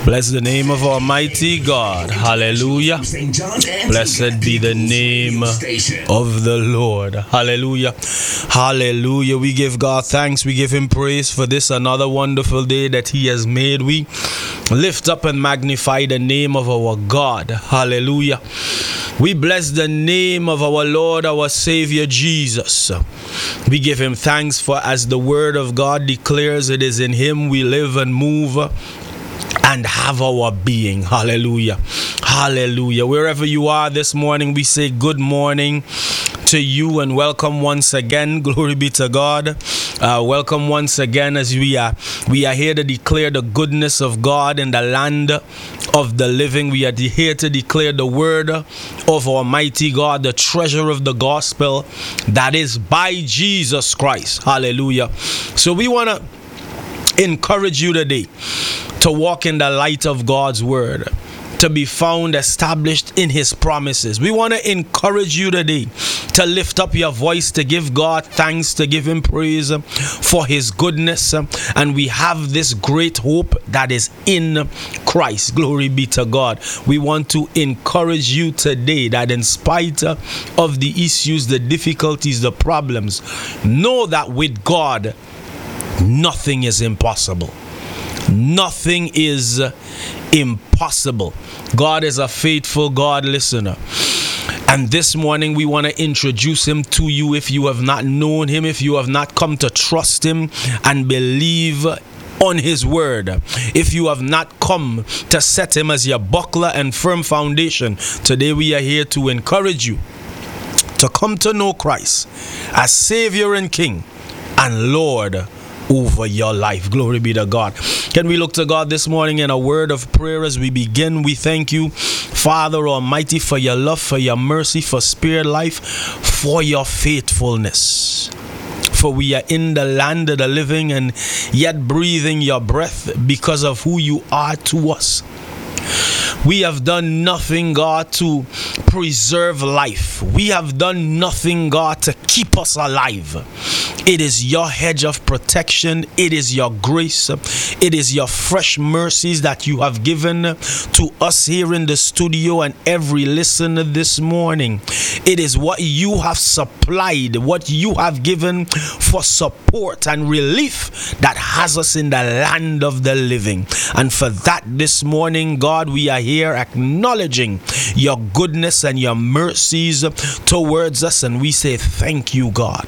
Bless the name of Almighty God. Hallelujah. Blessed be the name of the Lord. Hallelujah. Hallelujah. We give God thanks. We give him praise for this another wonderful day that he has made. We lift up and magnify the name of our God. Hallelujah. We bless the name of our Lord, our Savior Jesus. We give him thanks for, as the word of God declares, it is in him we live and move and have our being. Hallelujah. Hallelujah. Wherever you are this morning, we say good morning to you and welcome once again. Glory be to God. Welcome once again as we are here to declare the goodness of God in the land of the living. We are here to declare the word of Almighty God, the treasure of the gospel that is by Jesus Christ. Hallelujah. So we want to encourage you today to walk in the light of God's word, to be found established in his promises. We want to encourage you today to lift up your voice, to give God thanks, to give him praise for his goodness. And we have this great hope that is in Christ. Glory be to God. We want to encourage you today that in spite of the issues, the difficulties, the problems, know that with God, nothing is impossible. Nothing is impossible. God is a faithful God, listener. And this morning we want to introduce him to you if you have not known him, if you have not come to trust him and believe on his word, if you have not come to set him as your buckler and firm foundation. Today we are here to encourage you to come to know Christ as Savior and King and Lord over your life. Glory be to God. Can we look to God this morning in a word of prayer as we begin? We thank you, Father Almighty, for your love, for your mercy, for spirit life, for your faithfulness. For we are in the land of the living and yet breathing your breath because of who you are to us. We have done nothing, God, to preserve life. We have done nothing, God, to keep us alive. It is your hedge of protection. It is your grace. It is your fresh mercies that you have given to us here in the studio and every listener this morning. It is what you have supplied, what you have given for support and relief that has us in the land of the living. And for that this morning, God, we are here acknowledging your goodness and your mercies towards us, and we say thank you, God.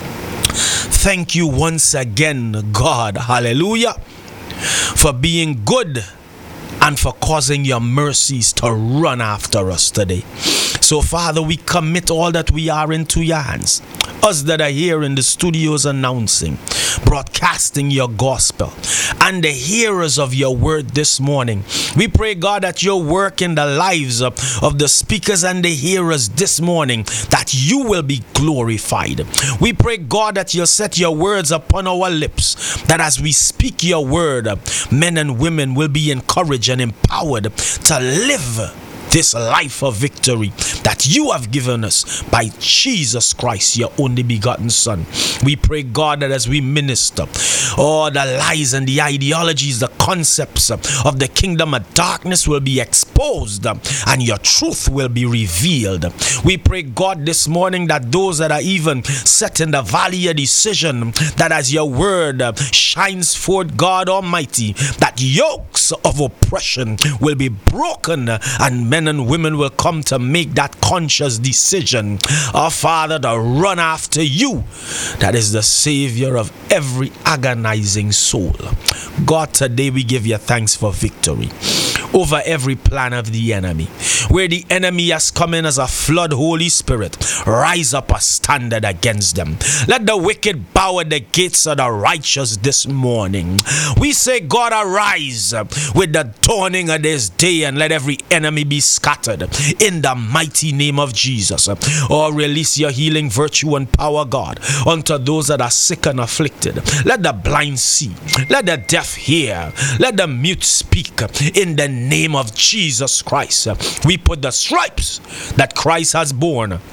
Thank you once again, God, hallelujah, for being good and for causing your mercies to run after us today. So, Father, we commit all that we are into your hands. Us that are here in the studios announcing, broadcasting your gospel, and the hearers of your word this morning. We pray, God, that your work in the lives of the speakers and the hearers this morning, that you will be glorified. We pray, God, that you'll set your words upon our lips, that as we speak your word, men and women will be encouraged and empowered to live this life of victory that you have given us by Jesus Christ, your only begotten Son. We pray, God, that as we minister all the lies and the ideologies, the concepts of the kingdom of darkness will be exposed and your truth will be revealed. We pray, God, this morning that those that are even set in the valley of decision, that as your word shines forth, God Almighty, that yokes of oppression will be broken and men and women will come to make that conscious decision, our Father, to run after you, that is the Savior of every agonizing soul. God, today we give you thanks for victory over every plan of the enemy. Where the enemy has come in as a flood, Holy Spirit, rise up a standard against them. Let the wicked bow at the gates of the righteous this morning. We say, God, arise with the dawning of this day and let every enemy be scattered in the mighty name of Jesus. Oh, release your healing virtue and power, God, unto those that are sick and afflicted. Let the blind see, let the deaf hear, let the mute speak in the name of Jesus Christ. We put the stripes that Christ has borne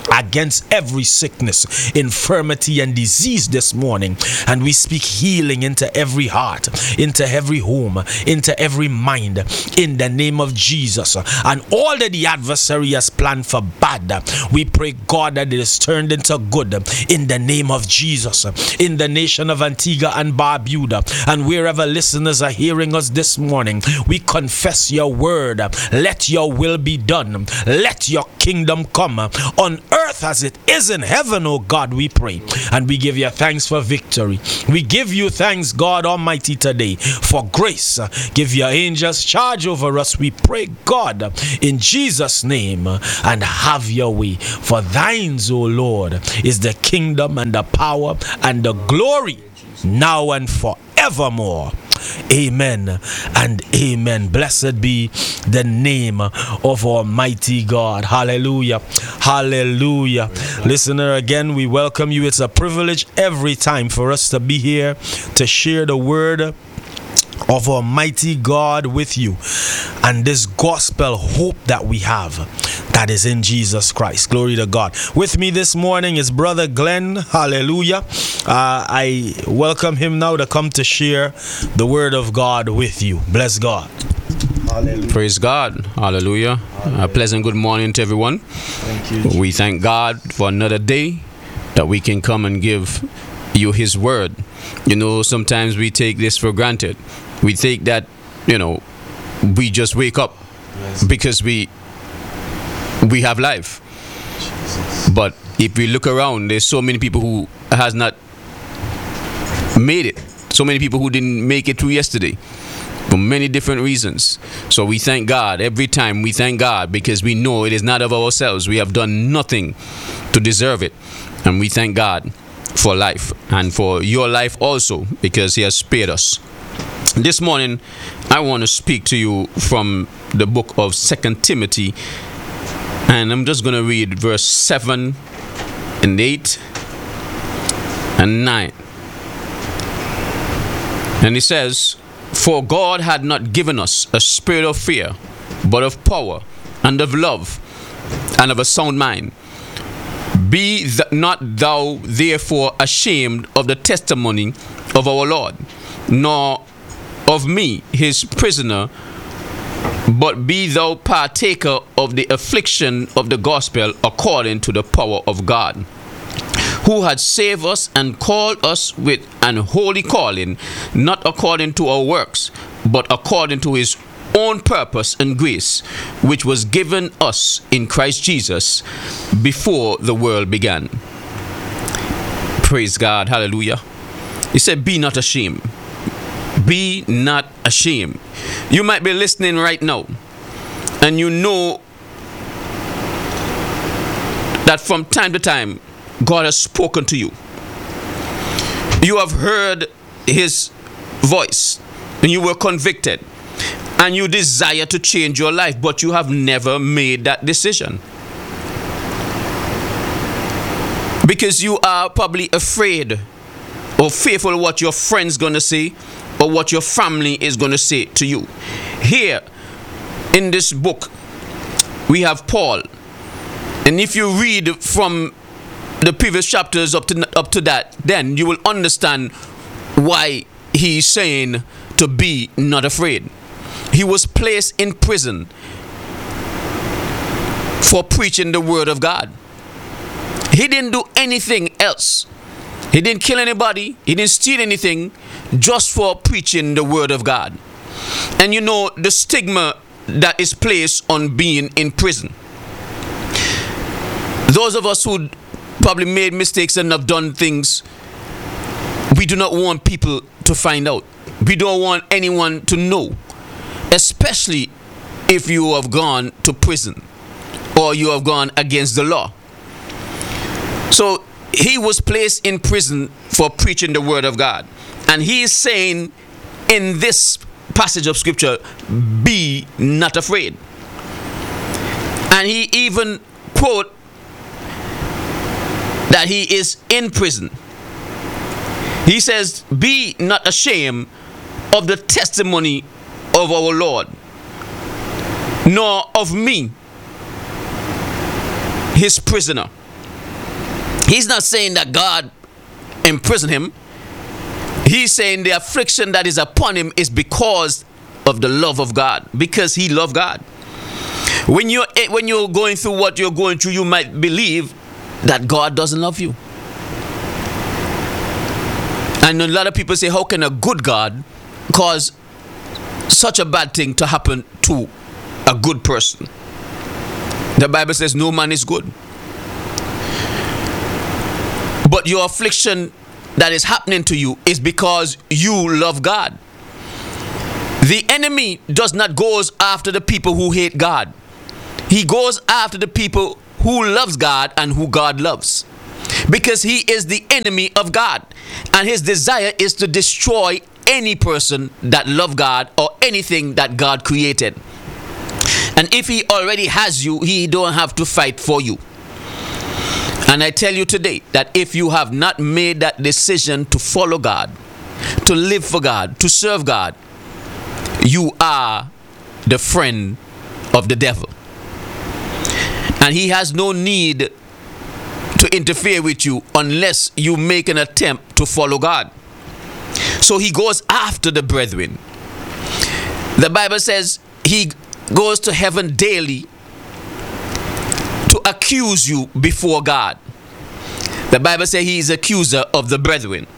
against every sickness, infirmity, and disease this morning. And we speak healing into every heart, into every home, into every mind, in the name of Jesus. And all that the adversary has planned for bad, we pray, God, that it is turned into good, in the name of Jesus. In the nation of Antigua and Barbuda, and wherever listeners are hearing us this morning, we confess your word. Let your will be done. Let your kingdom come on earth as it is in heaven, oh God, we pray. And we give you thanks for victory. We give you thanks, God Almighty, today for grace. Give your angels charge over us, we pray, God, in Jesus' name, and have your way. For thine, O Lord, is the kingdom and the power and the glory, now and forevermore. Amen and amen. Blessed be the name of Almighty God. Hallelujah. Hallelujah. Listener, again, we welcome you. It's a privilege every time for us to be here to share the word of Almighty God with you, and this gospel hope that we have, that is in Jesus Christ. Glory to God. With me this morning is Brother Glenn. Hallelujah. I welcome him now to come to share the word of God with you. Bless God. Hallelujah. Praise God. Hallelujah. Hallelujah. A pleasant good morning to everyone. Thank you, Jesus. We thank God for another day that we can come and give you his word. You know, sometimes we take this for granted. We think that, you know, we just wake up because we have life. Jesus. But if we look around, there's so many people who has not made it. So many people who didn't make it through yesterday for many different reasons. So we thank God. Every time we thank God because we know it is not of ourselves. We have done nothing to deserve it. And we thank God for life and for your life also, because he has spared us. This morning, I want to speak to you from the book of 2 Timothy, and I'm just going to read verse 7 and 8 and 9. And it says, "For God had not given us a spirit of fear, but of power and of love and of a sound mind. Be not thou therefore ashamed of the testimony of our Lord, nor of me, his prisoner, but be thou partaker of the affliction of the gospel according to the power of God, who had saved us and called us with an holy calling, not according to our works, but according to his own purpose and grace, which was given us in Christ Jesus before the world began." Praise God. Hallelujah. He said, be not ashamed. Be not ashamed. You might be listening right now, and you know that from time to time God has spoken to you. You have heard his voice and you were convicted and you desire to change your life, but you have never made that decision because you are probably afraid or fearful what your friends going to say or what your family is going to say to you. Here in this book we have Paul, and if you read from the previous chapters up to that, then you will understand why he's saying to be not afraid. He was placed in prison for preaching the word of God. He didn't do anything else. He didn't kill anybody. He didn't steal anything, just for preaching the word of God. And you know the stigma that is placed on being in prison. Those of us who probably made mistakes and have done things, we do not want people to find out. We don't want anyone to know, especially if you have gone to prison or you have gone against the law. So he was placed in prison for preaching the word of God. And he is saying in this passage of scripture, be not afraid. And he even quote that he is in prison. He says, be not ashamed of the testimony of our Lord, nor of me, his prisoner. He's not saying that God imprisoned him. He's saying the affliction that is upon him is because of the love of God, because he loved God. When you're going through what you're going through, you might believe that God doesn't love you. And a lot of people say, how can a good God cause such a bad thing to happen to a good person? The Bible says no man is good. But your affliction that is happening to you is because you love God. The enemy does not go after the people who hate God. He goes after the people who loves God and who God loves. Because he is the enemy of God. And his desire is to destroy any person that loves God or anything that God created. And if he already has you, he don't have to fight for you. And I tell you today that if you have not made that decision to follow God, to live for God, to serve God, you are the friend of the devil. And he has no need to interfere with you unless you make an attempt to follow God. So he goes after the brethren. The Bible says he goes to heaven daily to accuse you before God. The Bible says he is accuser of the brethren.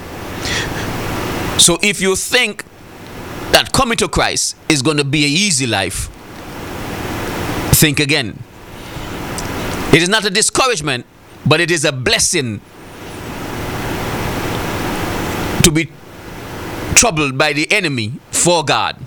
So if you think that coming to Christ is going to be an easy life, think again. It is not a discouragement, but it is a blessing to be troubled by the enemy for God.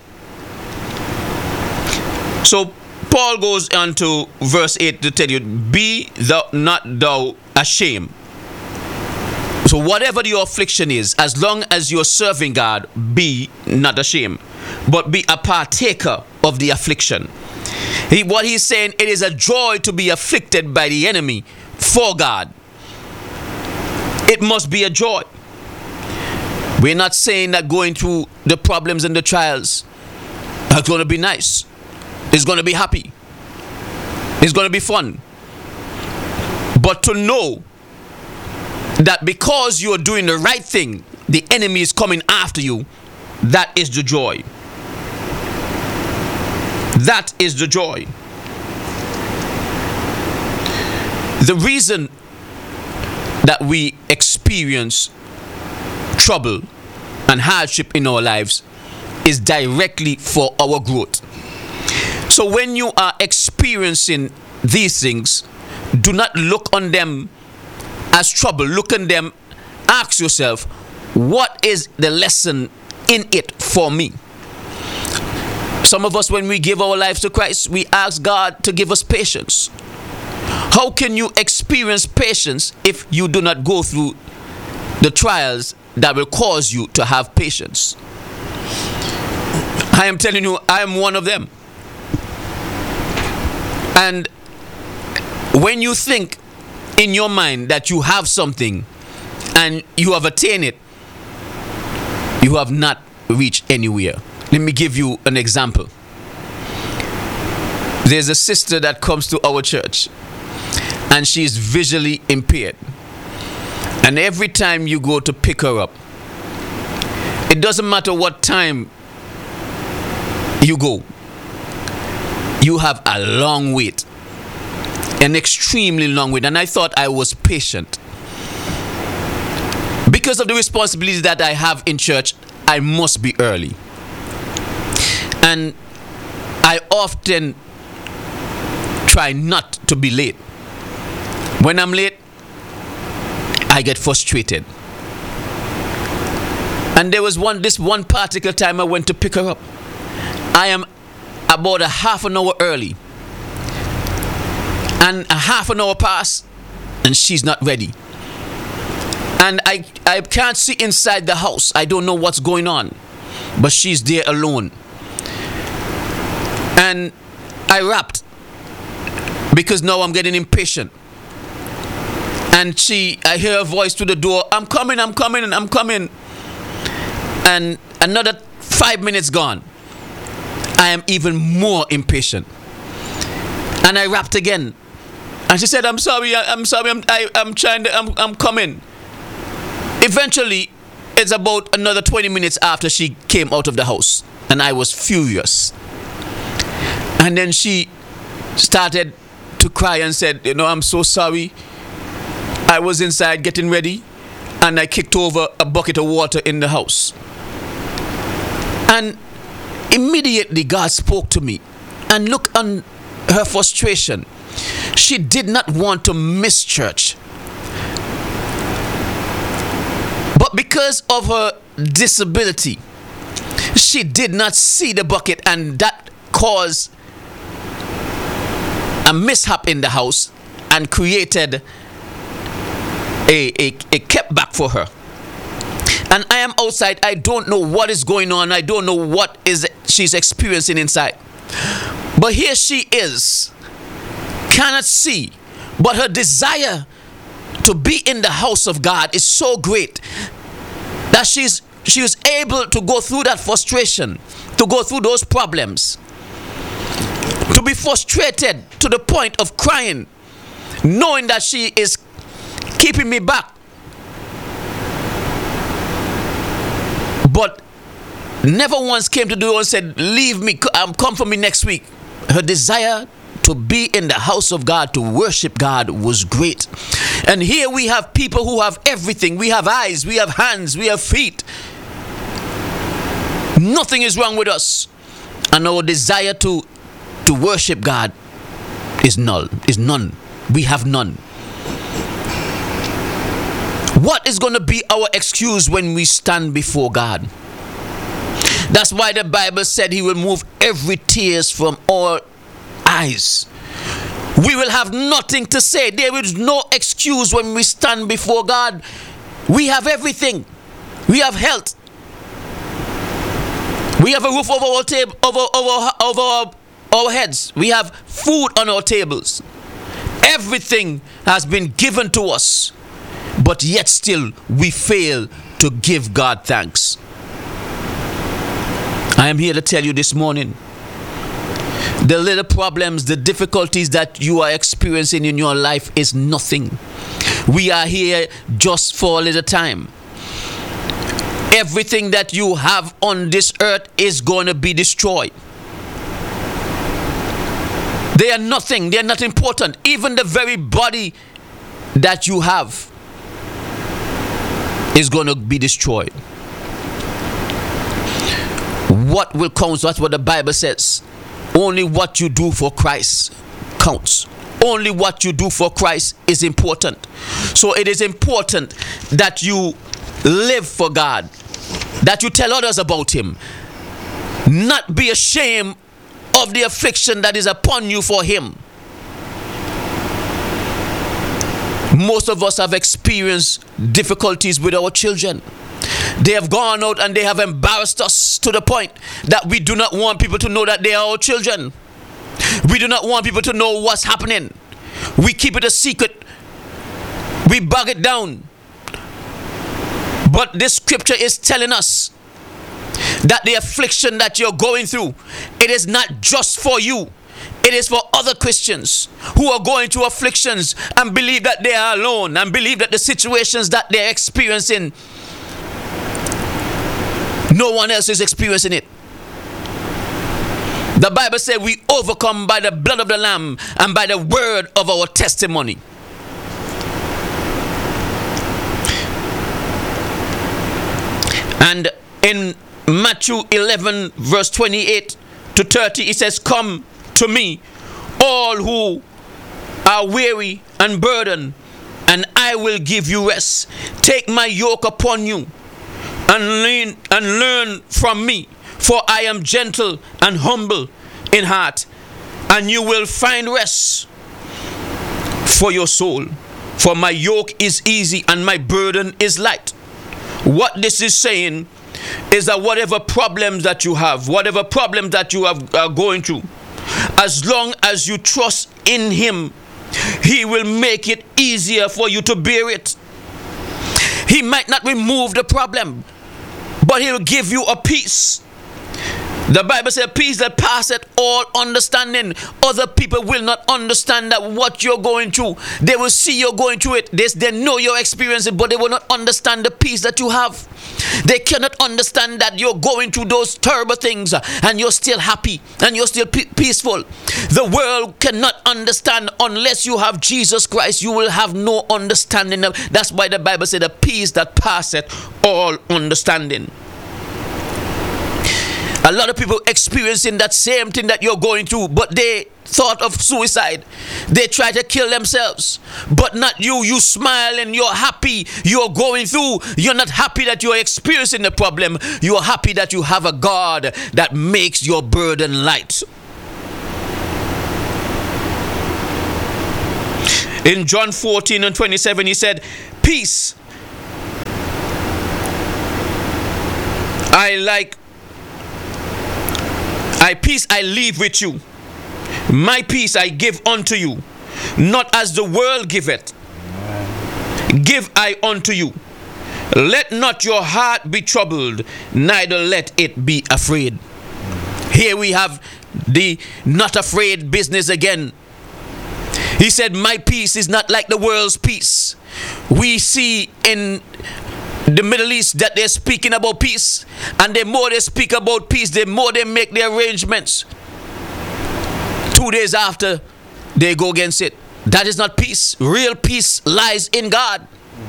So Paul goes on to verse 8 to tell you, be thou not thou ashamed. So whatever your affliction is, as long as you're serving God, be not ashamed, but be a partaker of the affliction. What he's saying, it is a joy to be afflicted by the enemy for God. It must be a joy. We're not saying that going through the problems and the trials are going to be nice. It's going to be happy. It's going to be fun. But to know that because you are doing the right thing, the enemy is coming after you, that is the joy. That is the joy. The reason that we experience trouble and hardship in our lives is directly for our growth. So when you are experiencing these things, do not look on them as trouble. Look on them, ask yourself, what is the lesson in it for me? Some of us, when we give our lives to Christ, we ask God to give us patience. How can you experience patience if you do not go through the trials that will cause you to have patience? I am telling you, I am one of them. And when you think in your mind that you have something and you have attained it, you have not reached anywhere. Let me give you an example. There's a sister that comes to our church and she is visually impaired. And every time you go to pick her up, it doesn't matter what time you go, you have a long wait, an extremely long wait. And I thought I was patient. Because of the responsibility that I have in church, I must be early. And I often try not to be late. When I'm late, I get frustrated. And there was this one particular time I went to pick her up. I am about a half an hour early. And a half an hour passed and she's not ready. And I can't see inside the house. I don't know what's going on. But she's there alone. And I rapped because now I'm getting impatient. And I hear her voice through the door, I'm coming. And another 5 minutes gone. I am even more impatient. And I rapped again. And she said, I'm sorry, I'm trying to, I'm coming. Eventually, it's about another 20 minutes after she came out of the house. And I was furious. And then she started to cry and said, I'm so sorry. I was inside getting ready and I kicked over a bucket of water in the house. And immediately God spoke to me. And look on her frustration. She did not want to miss church. But because of her disability, she did not see the bucket, and that caused a mishap in the house and created a cutback for her. And I am outside. I don't know what is going on. I don't know what she's experiencing inside. But here she is, cannot see, but her desire to be in the house of God is so great that she was able to go through that frustration, to go through those problems, to be frustrated to the point of crying, knowing that she is keeping me back. But never once came to the door and said, leave me, come for me next week. Her desire to be in the house of God, to worship God, was great. And here we have people who have everything. We have eyes, we have hands, we have feet. Nothing is wrong with us. And our desire to worship God is none. We have none. What is going to be our excuse when we stand before God? That's why the Bible said He will remove every tears from our eyes. We will have nothing to say. There is no excuse when we stand before God. We have everything. We have health. We have a roof over our table, over our heads. We have food on our tables. Everything has been given to us, but yet still we fail to give God thanks. I am here to tell you this morning, the little problems, the difficulties that you are experiencing in your life is nothing. We are here just for a little time. Everything that you have on this earth is going to be destroyed. They are nothing. They are not important. Even the very body that you have is going to be destroyed. What will count? That's what the Bible says. Only what you do for Christ counts. Only what you do for Christ is important. So it is important that you live for God, that you tell others about Him, not be ashamed of the affliction that is upon you for Him. Most of us have experienced difficulties with our children. They have gone out and they have embarrassed us to the point that we do not want people to know that they are our children. We do not want people to know what's happening. We keep it a secret. We bog it down. But this scripture is telling us that the affliction that you're going through, it is not just for you. It is for other Christians who are going through afflictions and believe that they are alone and believe that the situations that they're experiencing, no one else is experiencing it. The Bible says we overcome by the blood of the Lamb and by the word of our testimony. And in Matthew 11 verse 28 to 30, it says, "Come to me, all who are weary and burdened, and I will give you rest. Take my yoke upon you and learn from me, for I am gentle and humble in heart, and you will find rest for your soul. For my yoke is easy and my burden is light." What this is saying is that whatever problems that you have, whatever problems that you are going through, as long as you trust in Him, He will make it easier for you to bear it. He might not remove the problem, but He'll give you a peace The Bible says, peace that passeth all understanding. Other people will not understand that what you're going through. They will see you're going through it. They know you're experiencing it, but they will not understand the peace that you have. They cannot understand that you're going through those terrible things and you're still happy and you're still peaceful. The world cannot understand unless you have Jesus Christ. You will have no understanding. That's why the Bible said, the peace that passeth all understanding. A lot of people experiencing that same thing that you're going through, but they thought of suicide. They try to kill themselves, but not you. You smile and you're happy. You're going through. You're not happy that you're experiencing the problem. You're happy that you have a God that makes your burden light. In John 14 and 27, he said, peace peace I leave with you. My peace I give unto you. Not as the world giveth, give I unto you. Let not your heart be troubled, neither let it be afraid. Here we have the not afraid business again. He said, my peace is not like the world's peace. We see in the Middle East that they're speaking about peace, and the more they speak about peace, the more they make their arrangements. 2 days after, they go against it. That is not peace. Real peace lies in God.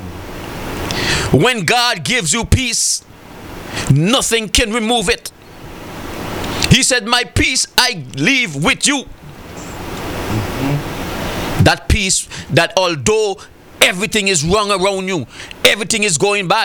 When God gives you peace, nothing can remove it. He said, my peace I leave with you. That peace that although everything is wrong around you, everything is going bad,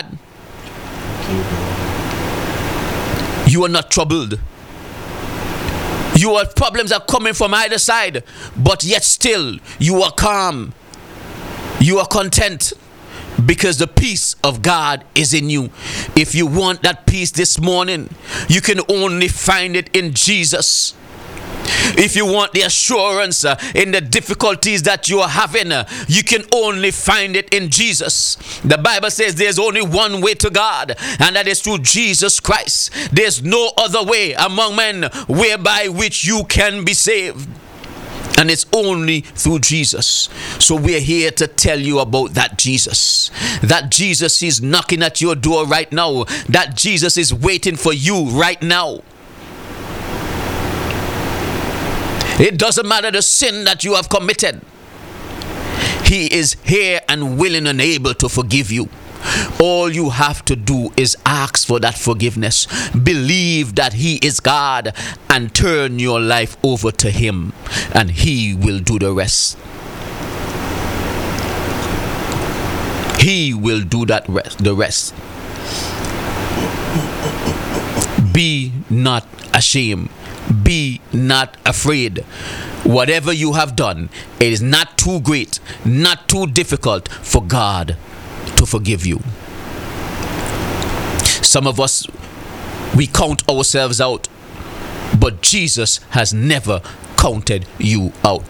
you are not troubled. Your problems are coming from either side, but yet still you are calm. You are content because the peace of God is in you. If you want that peace this morning, you can only find it in Jesus. If you want the assurance in the difficulties that you are having, you can only find it in Jesus. The Bible says there's only one way to God, and that is through Jesus Christ. There's no other way among men whereby which you can be saved. And it's only through Jesus. So we're here to tell you about that Jesus. That Jesus is knocking at your door right now. That Jesus is waiting for you right now. It doesn't matter the sin that you have committed. He is here and willing and able to forgive you. All you have to do is ask for that forgiveness. Believe that He is God and turn your life over to Him, and He will do the rest. He will do the rest. Be not ashamed. Be not afraid. Whatever you have done, it is not too great, not too difficult for God to forgive you. Some of us, we count ourselves out, but Jesus has never counted you out.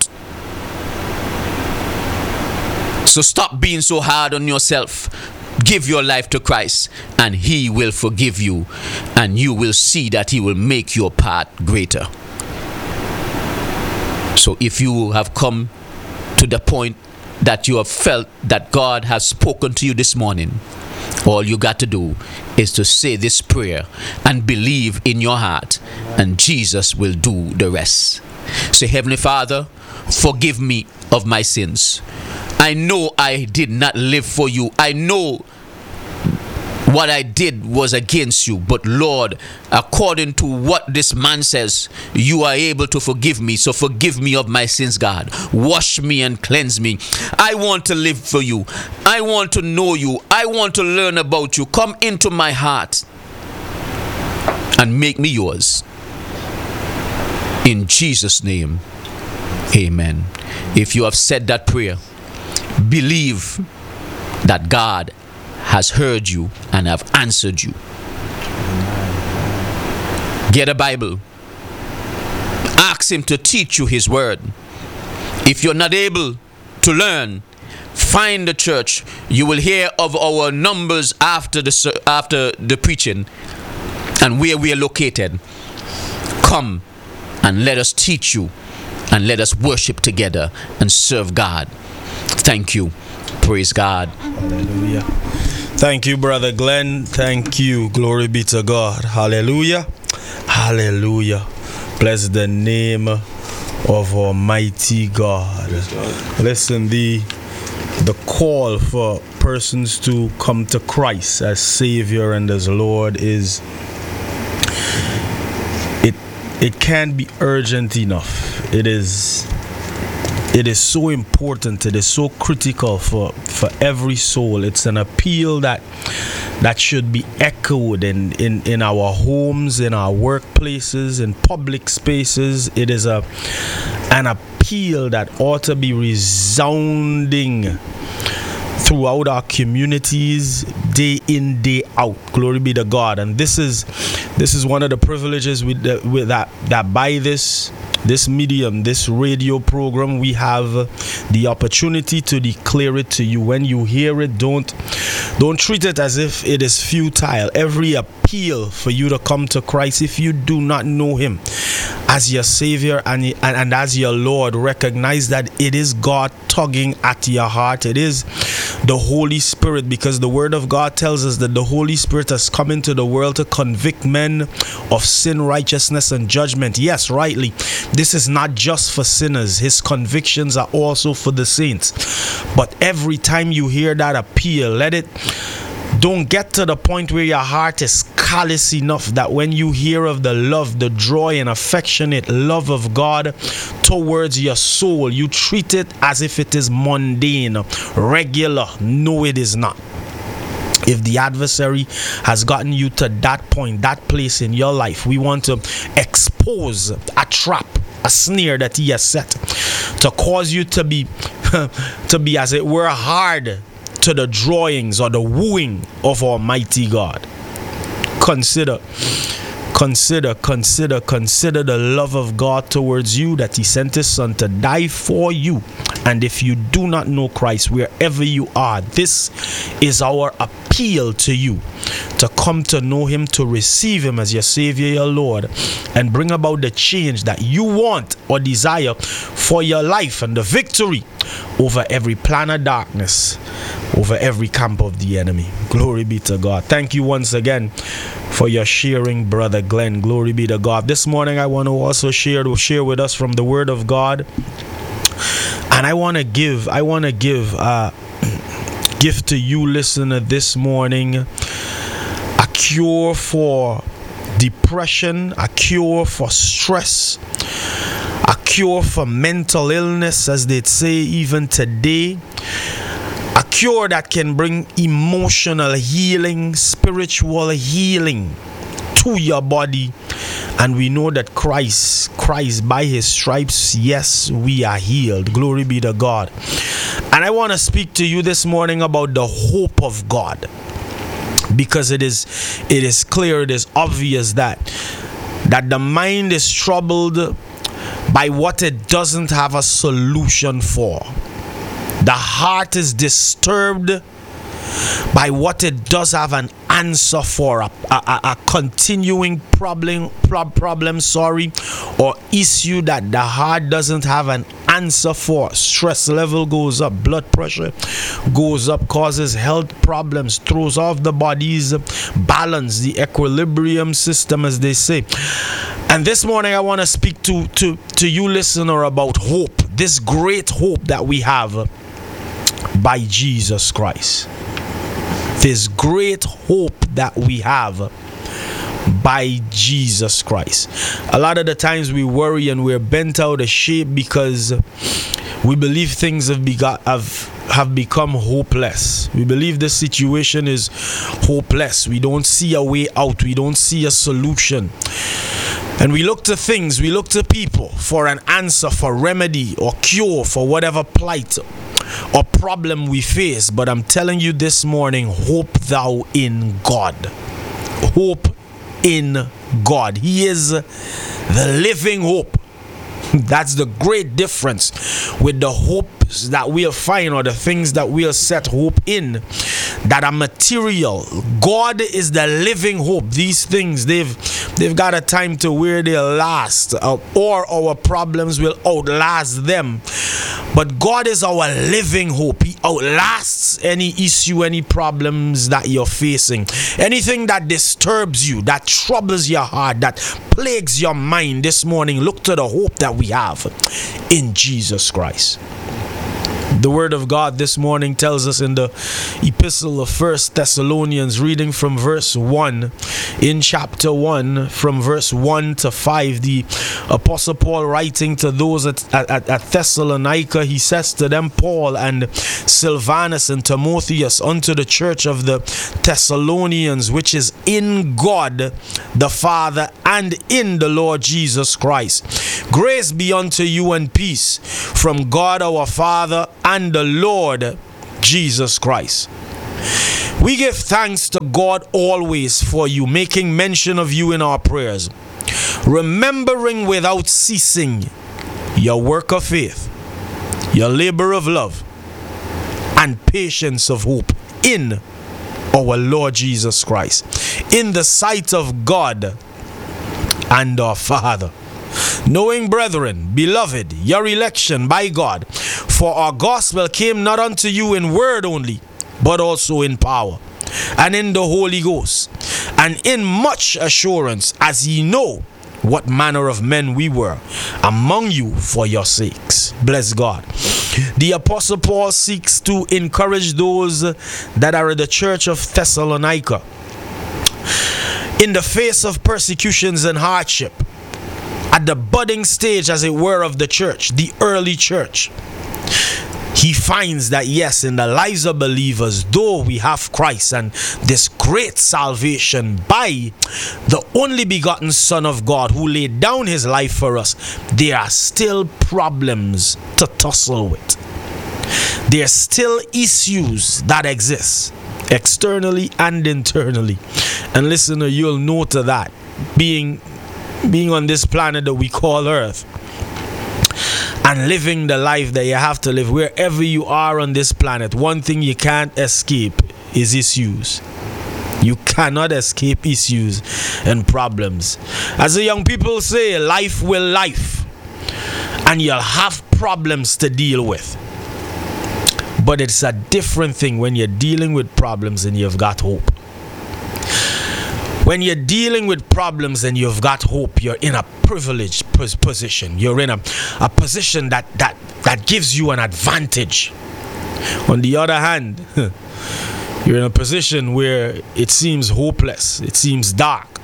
So stop being so hard on yourself. Give your life to Christ, and He will forgive you, and you will see that He will make your path greater. So if you have come to the point that you have felt that God has spoken to you this morning, all you got to do is to say this prayer and believe in your heart, and Jesus will do the rest. Say, Heavenly Father, forgive me of my sins. I know I did not live for you. I know what I did was against you. But Lord, according to what this man says, you are able to forgive me. So forgive me of my sins, God. Wash me and cleanse me. I want to live for you. I want to know you. I want to learn about you. Come into my heart and make me yours. In Jesus' name, amen. If you have said that prayer, believe that God has heard you and have answered you. Get a Bible. Ask Him to teach you His word. If you're not able to learn, find the church. You will hear of our numbers after the preaching and where we are located. Come and let us teach you, and let us worship together and serve God. Thank you. Praise God. Hallelujah. Thank you, Brother Glenn. Thank you. Glory be to God. Hallelujah. Hallelujah. Bless the name of Almighty God. Listen, the call for persons to come to Christ as Savior and as Lord is, it can't be urgent enough. It is so important. It is so critical for every soul. It's an appeal that should be echoed in our homes, in our workplaces, in public spaces. It is an appeal that ought to be resounding throughout our communities, day in, day out. Glory be to God. And this is one of the privileges with that by this medium, this radio program, we have the opportunity to declare it to you. When you hear it, don't treat it as if it is futile. Every appeal for you to come to Christ, if you do not know Him as your Savior and as your Lord, recognize that it is God tugging at your heart. It is the Holy Spirit, because the Word of God tells us that the Holy Spirit has come into the world to convict men of sin, righteousness, and judgment. Yes, rightly, this is not just for sinners. His convictions are also for the saints. But every time you hear that appeal, don't get to the point where your heart is callous enough that when you hear of the love, the joy and affectionate love of God towards your soul, you treat it as if it is mundane, regular. No, it is not. If the adversary has gotten you to that point, that place in your life, we want to expose a trap, a snare that he has set to cause you to be as it were hard to the drawings or the wooing of Almighty God. Consider the love of God towards you, that He sent His Son to die for you. And if you do not know Christ, wherever you are, this is our appeal to you, to come to know Him, to receive Him as your Savior, your Lord, and bring about the change that you want or desire for your life, and the victory over every plan of darkness, over every camp of the enemy. Glory be to God. Thank you once again for your sharing, Brother Glenn. Glory be to God. This morning I want to also share with us from the Word of God. And I want to give gift to you, listener, this morning, a cure for depression, a cure for stress, a cure for mental illness, as they'd say even today. A cure that can bring emotional healing, spiritual healing to your body. And we know that Christ, by His stripes, yes, we are healed. Glory be to God. And I want to speak to you this morning about the hope of God, because it is clear, it is obvious that the mind is troubled by what it doesn't have a solution for. The heart is disturbed by what it does have an answer for, a continuing problem, or issue that the heart doesn't have an answer for. Stress level goes up, blood pressure goes up, causes health problems, throws off the body's balance, the equilibrium system, as they say. And this morning I want to speak to you, listener, about hope, this great hope that we have by Jesus Christ. This great hope that we have by Jesus Christ. A lot of the times we worry and we're bent out of shape because we believe things have become hopeless. We believe the situation is hopeless. We don't see a way out. We don't see a solution. And we look to things, we look to people for an answer, for remedy or cure for whatever plight or problem we face. But I'm telling you this morning, hope thou in God. Hope in God. He is the living hope. That's the great difference with the hopes that we'll find, or the things that we'll set hope in, that are material. God is the living hope. These things, they've got a time to where they'll last, or our problems will outlast them. But God is our living hope. He outlasts any issue, any problems that you're facing. Anything that disturbs you, that troubles your heart, that plagues your mind this morning, look to the hope that we have in Jesus Christ. The word of God this morning tells us in the epistle of 1 Thessalonians, reading from verse 1, in chapter 1, from verse 1 to 5, the Apostle Paul writing to those at Thessalonica, he says to them, Paul and Silvanus and Timotheus, unto the church of the Thessalonians, which is in God the Father and in the Lord Jesus Christ. Grace be unto you and peace from God our Father and the Lord Jesus Christ. We give thanks to God always for you, making mention of you in our prayers, remembering without ceasing your work of faith, your labor of love, and patience of hope in our Lord Jesus Christ, in the sight of God and our Father. Knowing, brethren, beloved, your election by God, for our gospel came not unto you in word only, but also in power, and in the Holy Ghost, and in much assurance, as ye know what manner of men we were among you for your sakes. Bless God. The Apostle Paul seeks to encourage those that are in the church of Thessalonica in the face of persecutions and hardship, at the budding stage, as it were, of the church, the early church. He finds that yes, in the lives of believers, though we have Christ and this great salvation by the only begotten Son of God who laid down his life for us, there are still problems to tussle with. There are still issues that exist externally and internally. And listener, you'll know to that, being on this planet that we call Earth, and living the life that you have to live wherever you are on this planet, one thing you can't escape is issues. You cannot escape issues and problems. As the young people say, life will life, and you'll have problems to deal with. But it's a different thing when you're dealing with problems and you've got hope. When you're dealing with problems and you've got hope, you're in a privileged position. You're in a position that gives you an advantage. On the other hand, you're in a position where it seems hopeless. It seems dark.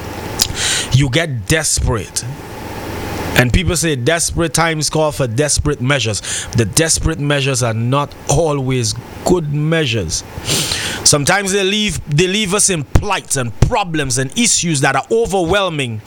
You get desperate. And people say desperate times call for desperate measures. The desperate measures are not always good measures. Sometimes they leave us in plights and problems and issues that are overwhelming,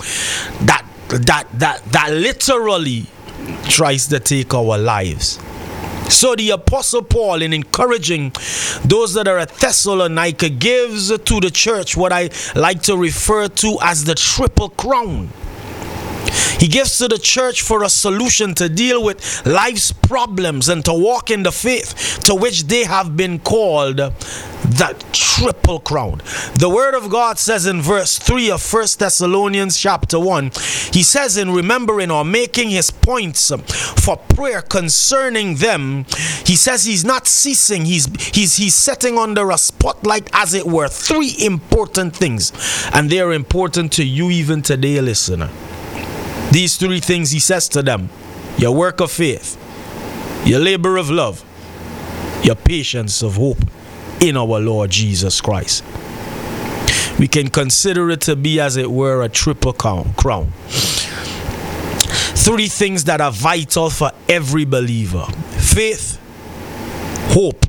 that literally tries to take our lives. So the Apostle Paul, in encouraging those that are at Thessalonica, gives to the church what I like to refer to as the triple crown. He gives to the church for a solution to deal with life's problems and to walk in the faith to which they have been called, that triple crown. The word of God says in verse 3 of 1 Thessalonians chapter 1, he says, in remembering or making his points for prayer concerning them, he says he's not ceasing. He's setting under a spotlight, as it were, three important things, and they are important to you even today, listener. These three things he says to them: your work of faith, your labor of love, your patience of hope in our Lord Jesus Christ. We can consider it to be, as it were, a triple crown. Three things that are vital for every believer: faith, hope,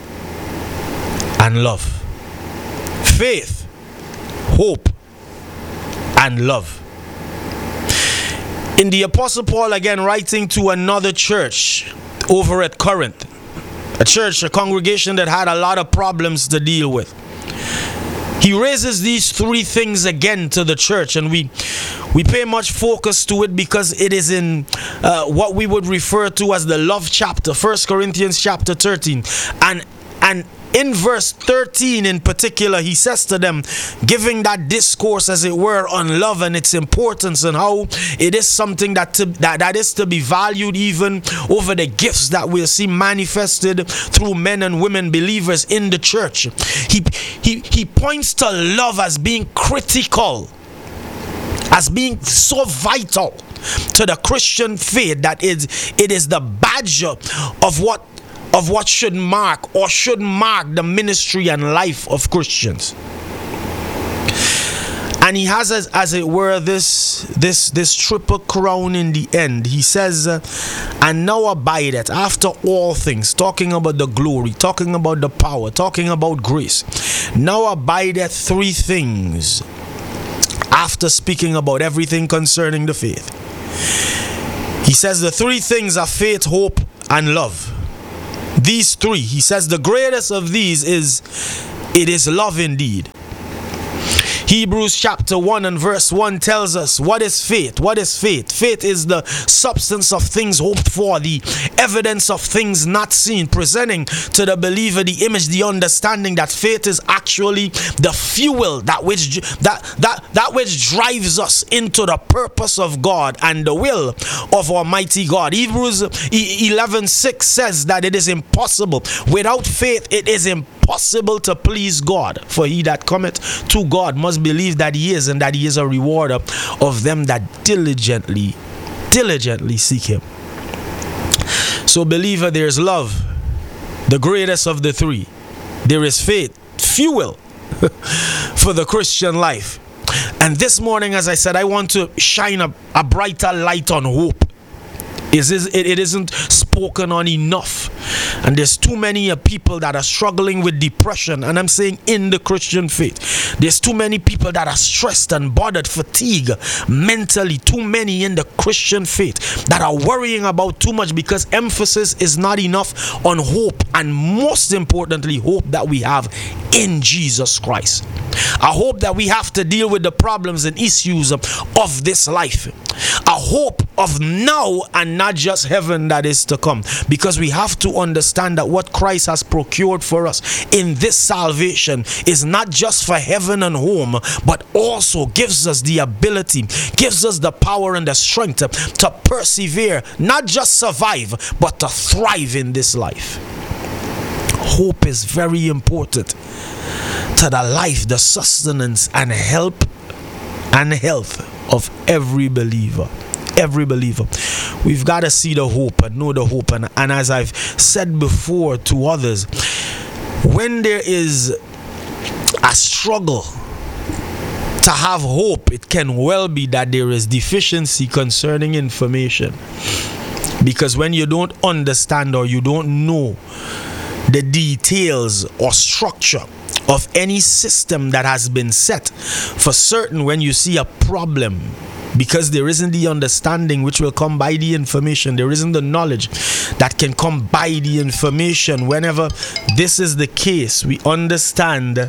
and love. Faith, hope, and love. In the Apostle Paul, again writing to another church over at Corinth, a church, a congregation that had a lot of problems to deal with, He raises these three things again to the church, and we pay much focus to it because it is in what we would refer to as the love chapter, 1 Corinthians chapter 13. And in verse 13 in particular, he says to them, giving that discourse, as it were, on love and its importance and how it is something that is to be valued even over the gifts that we'll see manifested through men and women believers in the church. He points to love as being critical, as being so vital to the Christian faith that it is the badge of what should mark the ministry and life of Christians. And he has, as it were, this triple crown in the end. He says, and now abideth after all things, talking about the glory, talking about the power, talking about grace. Now abideth three things, after speaking about everything concerning the faith. He says the three things are faith, hope, and love. These three, he says, the greatest of these is love indeed. Hebrews chapter 1 and verse 1 tells us, what is faith? What is faith? Faith is the substance of things hoped for, the evidence of things not seen, presenting to the believer the image, the understanding that faith is actually the fuel that which drives us into the purpose of God and the will of Almighty God. Hebrews 11:6 says that it is impossible. Without faith, it is impossible to please God. For he that cometh to God must believe that he is, and that he is a rewarder of them that diligently seek him. So, believer, there's love, the greatest of the three. There is faith, fuel for the Christian life. And this morning, as I said, I want to shine a brighter light on hope. It isn't spoken on enough, and there's too many people that are struggling with depression, and I'm saying in the Christian faith. There's too many people that are stressed and bothered, fatigue mentally, too many in the Christian faith that are worrying about too much because emphasis is not enough on hope, and most importantly, hope that we have in Jesus Christ. A hope that we have to deal with the problems and issues of this life. A hope of now and not just heaven that is to come, because we have to understand that what Christ has procured for us in this salvation is not just for heaven and home, but also gives us the ability, gives us the power and the strength to persevere, not just survive, but to thrive in this life. Hope is very important to the life, the sustenance and help and health of every believer. Every believer. We've got to see the hope and know the hope. And as I've said before to others, when there is a struggle to have hope, it can well be that there is deficiency concerning information. Because when you don't understand or you don't know the details or structure of any system that has been set for certain, when you see a problem, because there isn't the understanding which will come by the information, there isn't the knowledge that can come by the information. Whenever this is the case, we understand,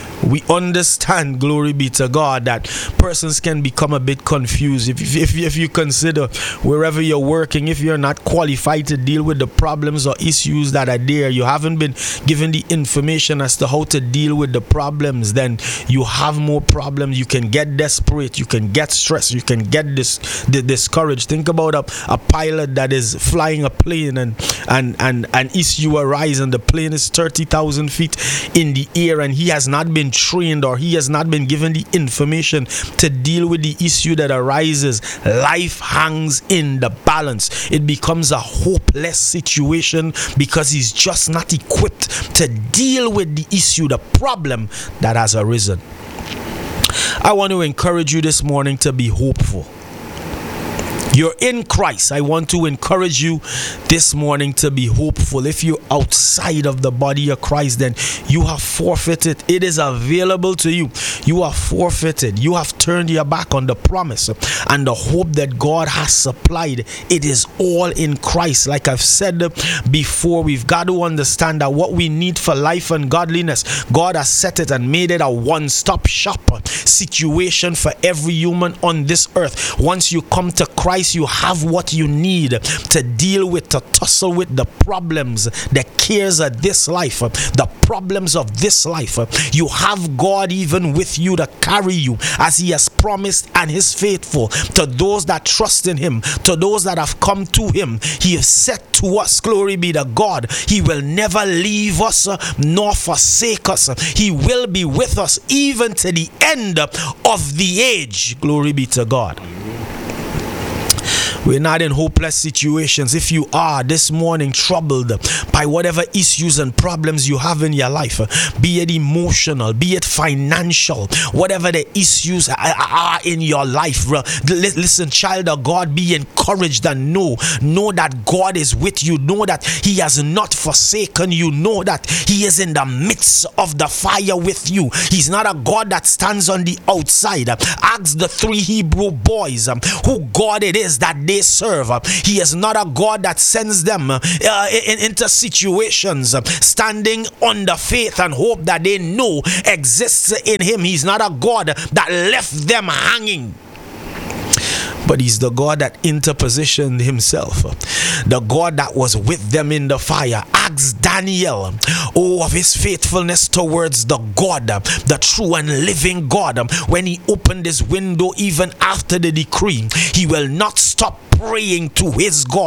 glory be to God, that persons can become a bit confused. If you consider wherever you're working, if you're not qualified to deal with the problems or issues that are there, you haven't been given the information as to how to deal with the problems, then you have more problems. You can get desperate, you can get stressed, you can get discouraged. Think about a pilot that is flying a plane and an issue arises and the plane is 30,000 feet in the air and he has not been trained or he has not been given the information to deal with the issue that arises. Life hangs in the balance. It becomes a hopeless situation because he's just not equipped to deal with the issue, the problem that has arisen. I want to encourage you this morning to be hopeful. you're in Christ, I want to encourage you this morning to be hopeful. If you're outside of the body of Christ, then you have forfeited. It is available to you. You are forfeited. You have turned your back on the promise and the hope that God has supplied. It is all in Christ. Like I've said before, we've got to understand that what we need for life and godliness, God has set it and made it a one-stop shop situation for every human on this earth. Once you come to Christ, you have what you need to deal with, to tussle with the problems, the cares of this life, the problems of this life. You have God even with you to carry you, as He has promised and is faithful to those that trust in Him, to those that have come to Him. He has said to us, glory be to God, He will never leave us nor forsake us. He will be with us even to the end of the age. Glory be to God. We're not in hopeless situations. If you are this morning troubled by whatever issues and problems you have in your life, be it emotional, be it financial, whatever the issues are in your life, listen, child of God, be encouraged and know that God is with you. Know that He has not forsaken you. Know that He is in the midst of the fire with you. He's not a God that stands on the outside. Ask the 3 Hebrew boys who God it is that they serve. He is not a God that sends them into situations standing on the faith and hope that they know exists in Him. He's not a God that left them hanging, but He's the God that interpositioned Himself, the God that was with them in the fire. Ask Daniel, of His faithfulness towards the God, the true and living God. When he opened his window, even after the decree, he will not stop praying to his God.